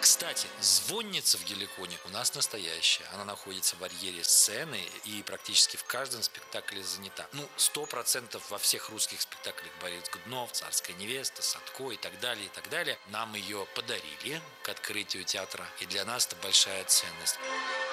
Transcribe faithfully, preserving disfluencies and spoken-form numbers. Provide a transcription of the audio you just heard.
Кстати, звонница в Геликоне у нас настоящая. Она находится в барьере сцены и практически в каждом спектакле занята. Ну, сто процентов во всех русских спектаклях Борис Годунов, «Царская невеста», «Садко» и так далее, и так далее. Нам ее подарили к открытию театра, и для нас это большая ценность.